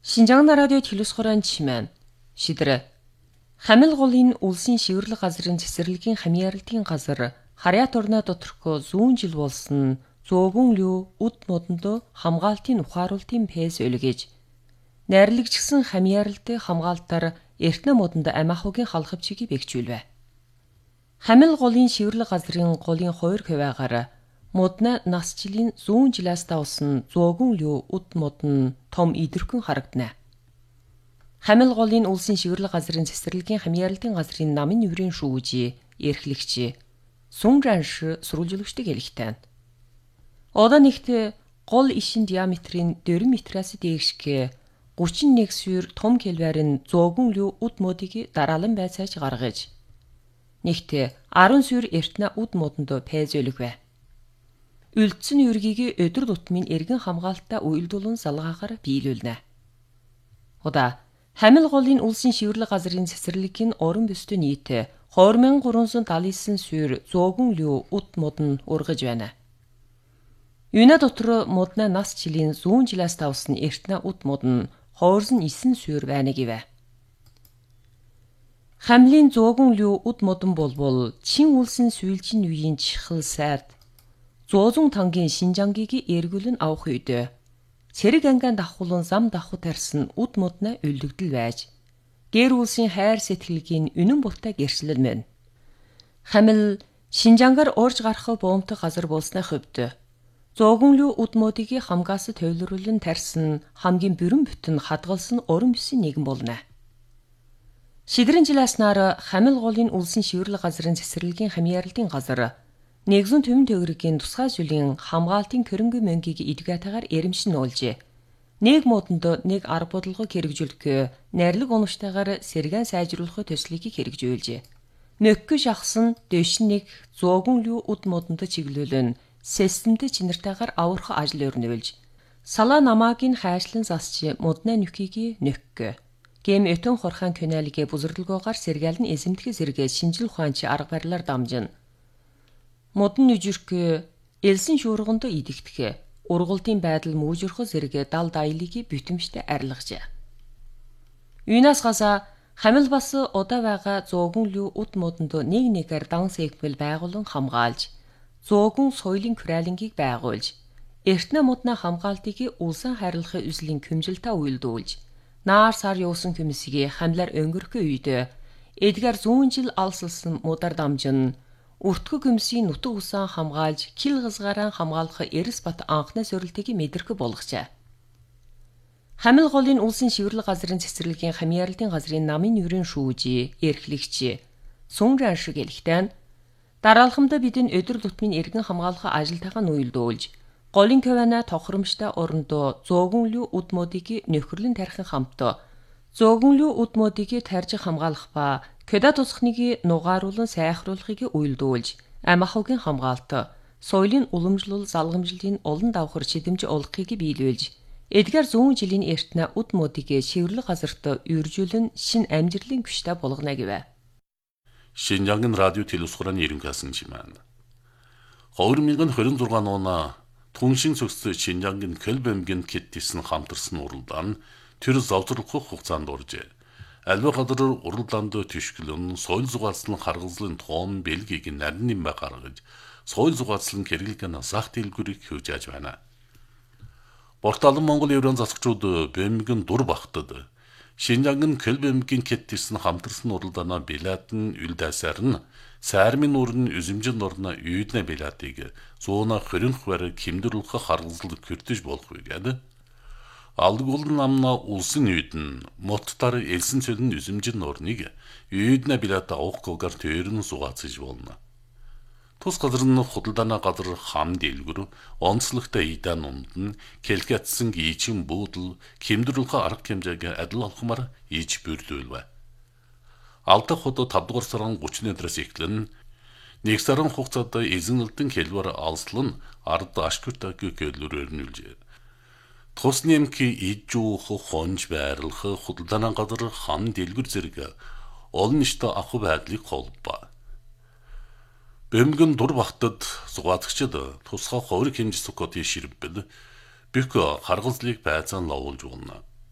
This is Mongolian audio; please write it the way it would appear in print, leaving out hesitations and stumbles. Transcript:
Шинжаан радио телевизхорон чимэн шидэр хамил голын улсын шивэрлэг газрын цэцэрлэгийн хамьяарлтын газар харьяа турна доторхоо зүүн жил болсон зөөгөн лүү үд модондоо хамгаалтын ухааруултын пэс өлгөж найрлагчсан хамьяарлтын хамгаалтаар эртнэ модонд амиахугийн халахвчгийг бэгжүүлвэ. Хамил голын шивэрлэг газрын голын 2%-аар модна насжилийн зүүн жилээс давсан зөөгөн лүү үд модон том идэрхэн харагдана. Хамил голын улсын шивэрлэг газрын цэцэрлэгийн хамьяарлтын газрын намын нүрийн шүүжи эрхлэгч Сүн Ранш сурвалжуулагчдыг хэлэхтэн. Одоо нэгт гол ишин диаметрийн 4 метраас дээшгэ 31 сүйр том кельварын зөөгөн лүү үд модыг дараалан байцааж гаргаж нэгт 10 сүйр эртнэ үд модонд пэзөлгвэ. Үлдсэн үргийг өдөр тутмын эргэн хамгаалтаа үйлдүүлэн салгаагаар биелүүлнэ. Удаа Хамил голын улсын шивэрлэг газрын цэцэрлэгийн орон бүстэй нийт 2379 сүйр зөөгөн лүү үд модон ургаж байна. Юуна дотор модна нас жилийн зүүн жилээс давсан эртнэ үд модон 29 сүйр байна гэвэ. Хамлын зөөгөн лүү үд модон болбол чин улсын сүййлжин үеийн чихэл сайд 100 тангийн Шинжангийг эргүүлэн авах үед цэрэг ангиан давхуулан зам давхуу тарьсан үд модна өлдөгдөл байж гэр улсын хайр сэтгэлгийн үнэн бултай гэрчлэл мэн. Хамил Шинжангаар урж гарах боомтой газар болсны хувьд зөөгөн лүү үд модыг хамгаас тойлруулан тарьсан хамгийн бүрэн бүтэн хадгалсан уран бүсийн нэгэн болно. Шидрэн жилааснаар Хамил голын улсын шивэрлэг газрын цэцэрлэгийн хамьяарлтын газар нэгэн төмөн төгрөгийн тусгай зүйлийн хамгаалтын хөрөнгө мөнгийг эдгэтагаар эремшин уулжээ. Нэг модонд нэг арга бодлого хэрэгжүүлэх найрлаг унаштайгаар сэргэн сайжруулах төслийг хэрэгжүүлжээ. Нөхгө шахсан дэшин нэг зөөгөн лүү үд модонд чиглүүлэн системд чинартайгаар аврах ажил өрнөвлж салаа намаагийн хайшлан засч модны нөхгийг нөхгө. Гэм өтөн хорхан каналыг бузэрлгоогоор сэргэлэн эзэмдэх зэрэг шинжил ухаанч арга барилаар дамжин модон нүжирх элсэн шуургонд идэгдэх ургалтын байдал мүүжирх зэрэг дал даялыг бүтэмжтэй арилгажээ. Юунаас гаса Хамил бас удаа байгаа зөөгөн лүү үд модонд нэг нэгээр дан сегмэл байгуулан хамгаалж зөөгөн соёлын куралингийг байгуулж эртнэ модны хамгаалтыг улсын харилцаа үзлийн хэмжилтаа үйлдүүлж наар сар юусан хүмүүсийг хамлаар өнгөрөх үед эдгээр 100 жил алсалсан мудар дамжин үртгэг хүмүүсийн нутаг усан хамгаалж кил газгараа хамгаалах Эрс бат анхны сорилтыг мэдрэх болгожээ. Хамил голын улсын шивэрлэг газрын цэцэрлэгийн хамьяарлтын газрын намын нүрийн шүүжи эрхлэгч Сүн Ранш гэлэхтэн дараалхамда бидэн өдөр тутмын эргэн хамгаалах ажилтайгаа нույлдүүлж голын кавана тохиромжтой орондоо зөөгөн лүү үд модыг нөхөрлөн тархин хамт зөөгөн лүү үд модыг тарьж хамгаалах ба Кэда тусахныг нугааруулан сайхруулахыг үйлдүүлж амиахугийн хамгаалт соёлын уламжлал залгамжлалын олон давхар шидэмж олохыг биелүүлж эдгээр 100 жилийн эртнэ үд модыг шивэрлэг газарт үржүүлэн шин амжилтын күштэй болгоно гэвэ. Шинжаангийн радио телевизхорон ерөнхийлсөн чимэн 2026 оны түншин цогц Шинжаангийн Көлбэмгийн кэттсэн хамтарсан уралдаан тэр зовзорлох хугацаанд уржээ. Альва гадар уралдаанд төшгөлөн соёл зугаалсан харгалзлын тоон бэлгийг нарийн нэмэ гаргаж соёл зугаалсан хэрэглэгэн зах дэлгүүрийг хөгжиж байна. Борталан Монгол еврейн засагчид Бэмгийн дур багтад Шинжаангийн Көлбэмгийн кэттсэн хамтарсан уралдаанаа билатын үлдээсээр нь сайрмын нуурын үзэмжин норна үйднэ билатыг 120 хвар хэмдүүлэх харгалзал хүртэж болох үед Алгуулын намна улсын үйдэн моттар элсэн цөлн үзэмжин нуурныг үйднэ билата авахгүйгээр төрн сугаацж болно. Тус газар нь худалдааны газар хам дэлгүр онцлогтой идан ундн кэлкэтсэн гийчин бүүдэл хэмдрүүлэх арга хэмжээг адил олхмаар иж бүрлүүлвэ. Алдах хот 5 дугаар сарын 30-ноос эхлэн 1 сарын хугацаанд эзэнэлтэн хэлбэр алслан ард ашгүртаг гэлүүр өрнүүлжээ. Тус нэмки ижүүх хонж байрлах худалдааны газар хам дэлгүр зэрэг олон ништэй ах байдлыг холбоо. Бэмгэн дур багтад сугаацчид тусгай ховрог хэмжих кодын ширбэл бүх харгалзлыг байцаан ловуулж болно.